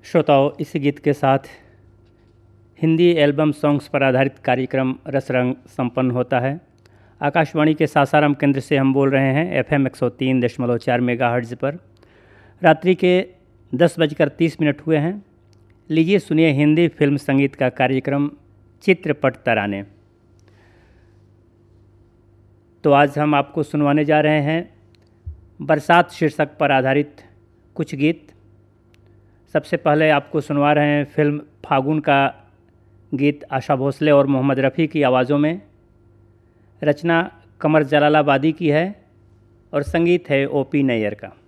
श्रोताओं, इस गीत के साथ हिंदी एल्बम सॉन्ग्स पर आधारित कार्यक्रम रसरंग संपन्न होता है। आकाशवाणी के सासाराम केंद्र से हम बोल रहे हैं FM 103.4 मेगाहर्ट्ज़ पर। रात्रि के 10:30 हुए हैं। लीजिए सुनिए हिंदी फिल्म संगीत का कार्यक्रम चित्रपट तराने। तो आज हम आपको सुनवाने जा रहे हैं बरसात शीर्षक पर आधारित कुछ गीत। सबसे पहले आपको सुनवा रहे हैं फिल्म फागुन का गीत आशा भोसले और मोहम्मद रफ़ी की आवाज़ों में। रचना कमर जलालाबादी की है और संगीत है OP नैयर का।